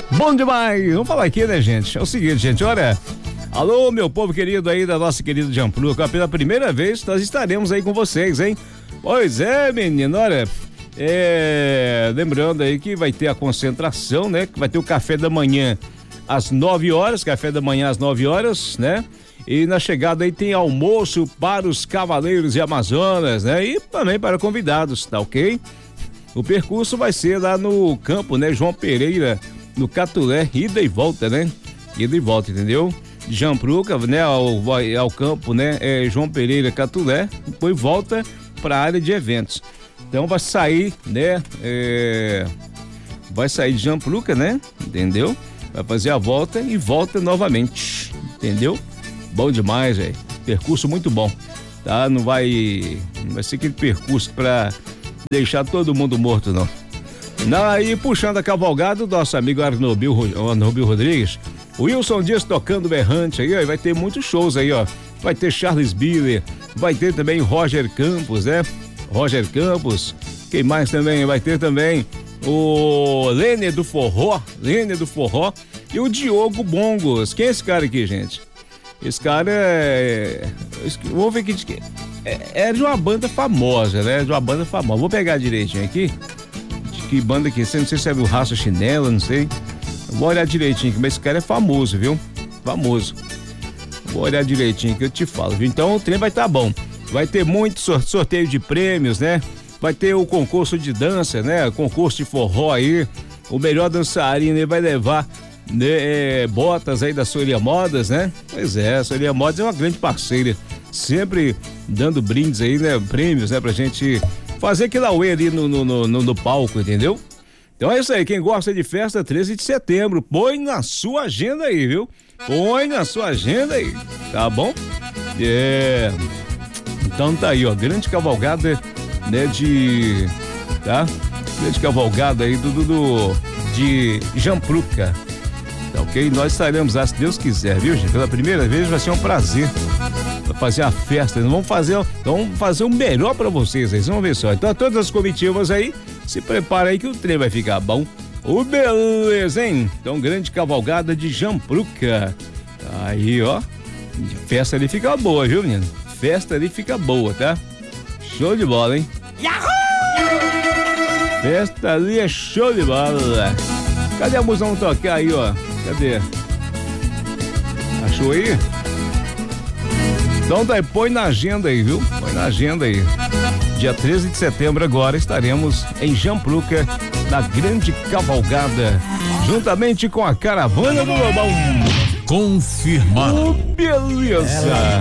Bom demais. Vamos falar aqui, né, gente? É o seguinte, gente, olha. Alô, meu povo querido aí da nossa querida Jampluca. Pela primeira vez nós estaremos aí com vocês, hein? Pois é, menino, olha. Lembrando aí que vai ter a concentração, né? Que vai ter o café da manhã às 9 horas, café da manhã às 9 horas, né? E na chegada aí tem almoço para os Cavaleiros e Amazonas, né? E também para convidados, tá ok? O percurso vai ser lá no campo, né? João Pereira, no Catulé, ida e volta, né? Ida e volta, entendeu? De Jampluca, né? Ao campo, né? João Pereira, Catulé, depois volta para a área de eventos. Então vai sair, né? Vai sair de Jampluca, né? Entendeu? Vai fazer a volta e volta novamente, entendeu? Bom demais, velho. Percurso muito bom, tá? Não vai ser aquele percurso pra deixar todo mundo morto, não. E puxando a cavalgada, nosso amigo Arnobil Rodrigues, o Wilson Dias tocando berrante aí, ó, vai ter muitos shows aí, ó. Vai ter Charles Biller, vai ter também Roger Campos, né? Roger Campos, quem mais também? Vai ter também o Lênia do Forró e o Diogo Bongos. Quem é esse cara aqui, gente? Esse cara vamos ver aqui é de uma banda famosa, né? De uma banda famosa. Vou pegar direitinho aqui. De que banda que é? Não sei se é o Raça Chinela, não sei. Vou olhar direitinho, mas esse cara é famoso, viu? Famoso. Vou olhar direitinho que eu te falo, viu? Então o trem vai estar bom. Vai ter muito sorteio de prêmios, né? Vai ter o concurso de dança, né? Concurso de forró aí. O melhor dançarino ele vai levar, né, botas aí da Soria Modas, né? Pois é, a Soria Modas é uma grande parceira, sempre dando brindes aí, né? Prêmios, né? Pra gente fazer aquele auê ali no palco, entendeu? Então é isso aí, quem gosta de festa, 13 de setembro, põe na sua agenda aí, viu? Põe na sua agenda aí, tá bom? Então tá aí, ó, grande cavalgada, né, tá? Grande cavalgada aí de Jampluca. Tá ok? Nós estaremos lá, se Deus quiser, viu, gente? Pela primeira vez vai ser um prazer fazer a festa. Vamos fazer o melhor pra vocês aí, vocês vão ver só. Então, todas as comitivas aí, se prepara aí que o trem vai ficar bom. Beleza, hein? Então, grande cavalgada de Jampluca. Aí, ó. Festa ali fica boa, viu, menino? Festa ali fica boa, tá? Show de bola, hein? Yahoo! Festa ali é show de bola. Cadê a música? Vamos tocar aí, ó. Cadê? Achou aí? Então tá, põe na agenda aí, viu? Põe na agenda aí. Dia 13 de setembro agora estaremos em Jampluca, na grande cavalgada, juntamente com a caravana do Lobão. Confirmado. Beleza.